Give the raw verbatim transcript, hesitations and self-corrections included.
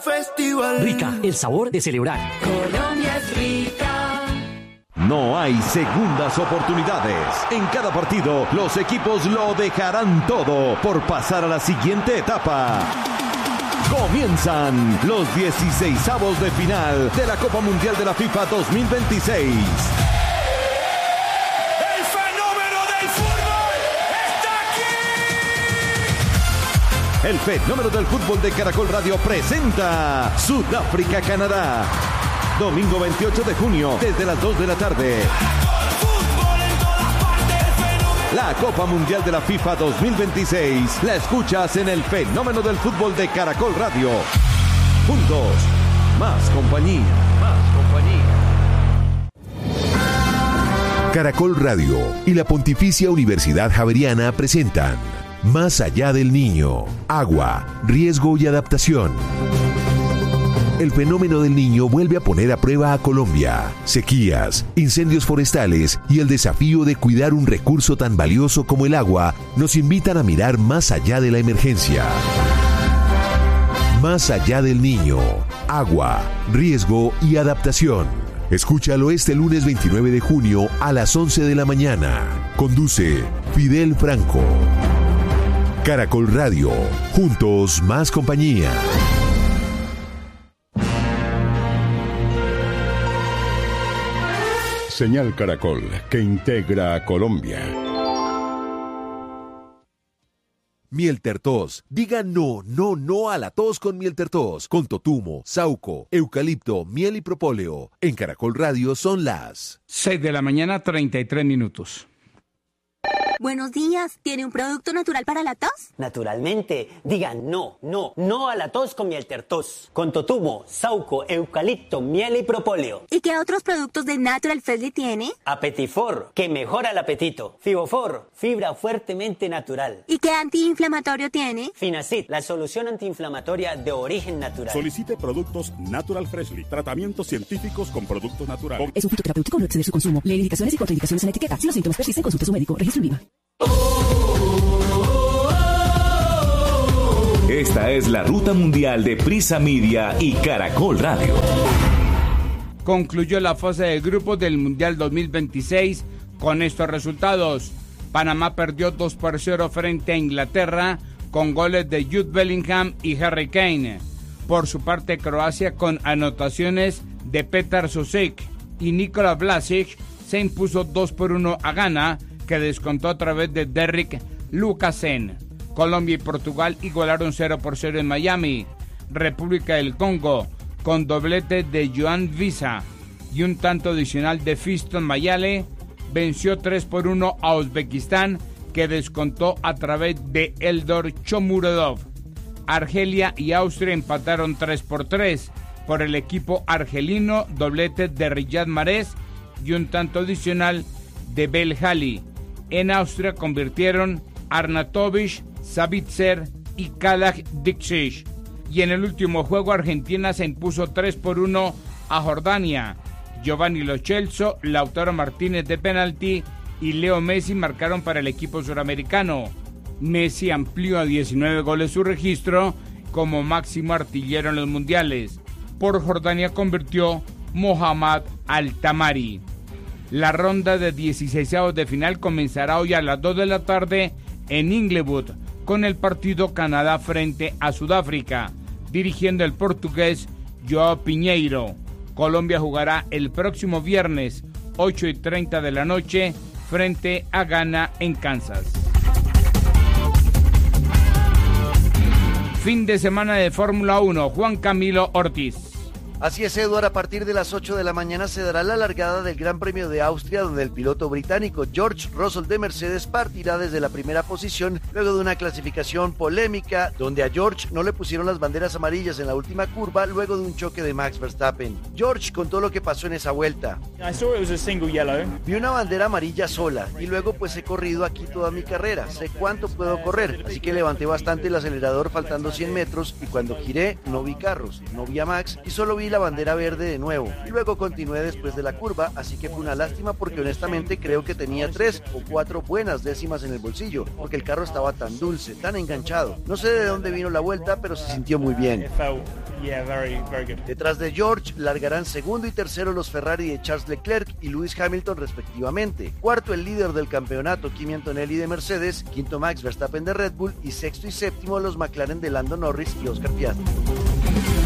festival. Rica, el sabor de celebrar. Colombia es rica. No hay segundas oportunidades. En cada partido, los equipos lo dejarán todo por pasar a la siguiente etapa. Comienzan los dieciseisavos de final de la Copa Mundial de la FIFA dos mil veintiséis. ¡El fenómeno del fútbol está aquí! El fenómeno del fútbol de Caracol Radio presenta Sudáfrica-Canadá. Domingo veintiocho de junio, desde las dos de la tarde. La Copa Mundial de la FIFA dos mil veintiséis la escuchas en el fenómeno del fútbol de Caracol Radio. Juntos, más compañía. Más compañía. Caracol Radio y la Pontificia Universidad Javeriana presentan Más allá del niño, agua, riesgo y adaptación. El fenómeno del niño vuelve a poner a prueba a Colombia. Sequías, incendios forestales y el desafío de cuidar un recurso tan valioso como el agua nos invitan a mirar más allá de la emergencia. Más allá del niño, agua, riesgo y adaptación. Escúchalo este lunes veintinueve de junio a las once de la mañana. Conduce Fidel Franco. Caracol Radio. Juntos, más compañía. Señal Caracol, que integra a Colombia. Miel Tertos. Diga no, no, no a la tos con Miel Tertos. Con totumo, sauco, eucalipto, miel y propóleo. En Caracol Radio son las seis de la mañana, treinta y tres minutos. Buenos días, ¿tiene un producto natural para la tos? Naturalmente, digan no, no, no a la tos con Miel Tertos. Con totumo, sauco, eucalipto, miel y propóleo. ¿Y qué otros productos de Natural Freshly tiene? Apetifor, que mejora el apetito. Fibofor, fibra fuertemente natural. ¿Y qué antiinflamatorio tiene? Finacid, la solución antiinflamatoria de origen natural. Solicite productos Natural Freshly, tratamientos científicos con productos naturales. Es un fitoterapéutico, no exceder su consumo. Lee indicaciones y contraindicaciones en la etiqueta. Si los síntomas persisten, consulte a su médico. Registro en Viva. Esta es la ruta mundial de Prisa Media y Caracol Radio. Concluyó la fase de grupos del Mundial dos mil veintiséis con estos resultados. Panamá perdió dos por cero frente a Inglaterra con goles de Jude Bellingham y Harry Kane. Por su parte, Croacia, con anotaciones de Petar Sosic y Nikola Vlasic, se impuso dos por uno a Ghana, que descontó a través de Derrick Lucasen. Colombia y Portugal igualaron cero por cero en Miami. República del Congo, con doblete de Joan Visa y un tanto adicional de Fiston Mayale, venció tres por uno a Uzbekistán, que descontó a través de Eldor Shomurodov. Argelia y Austria empataron tres por tres. Por el equipo argelino, doblete de Riyad Mahrez y un tanto adicional de Belhali. En Austria convirtieron Arnautovic, Sabitzer y Kalaj Dikšić. Y en el último juego, Argentina se impuso tres por uno a Jordania. Giovanni Lo Celso, Lautaro Martínez de penalti y Leo Messi marcaron para el equipo suramericano. Messi amplió a diecinueve goles su registro como máximo artillero en los mundiales. Por Jordania convirtió Mohamed Al-Tamari. La ronda de dieciseisavos de final comenzará hoy a las dos de la tarde en Inglewood con el partido Canadá frente a Sudáfrica, dirigiendo el portugués João Pinheiro. Colombia jugará el próximo viernes, ocho y treinta de la noche, frente a Ghana en Kansas. Fin de semana de Fórmula uno, Juan Camilo Ortiz. Así es, Eduard, a partir de las ocho de la mañana se dará la largada del Gran Premio de Austria, donde el piloto británico George Russell de Mercedes partirá desde la primera posición, luego de una clasificación polémica, donde a George no le pusieron las banderas amarillas en la última curva, luego de un choque de Max Verstappen. George contó lo que pasó en esa vuelta. I saw it was a single yellow. Vi una bandera amarilla sola, y luego pues he corrido aquí toda mi carrera, sé cuánto puedo correr, así que levanté bastante el acelerador faltando cien metros, y cuando giré no vi carros, no vi a Max, y solo vi la bandera verde de nuevo, y luego continué después de la curva, así que fue una lástima porque honestamente creo que tenía tres o cuatro buenas décimas en el bolsillo, porque el carro estaba tan dulce, tan enganchado. No sé de dónde vino la vuelta, pero se sintió muy bien. Yeah, very, very good. Detrás de George largarán segundo y tercero los Ferrari de Charles Leclerc y Lewis Hamilton respectivamente. Cuarto el líder del campeonato Kimi Antonelli de Mercedes, quinto Max Verstappen de Red Bull y sexto y séptimo los McLaren de Lando Norris y Oscar Piastri.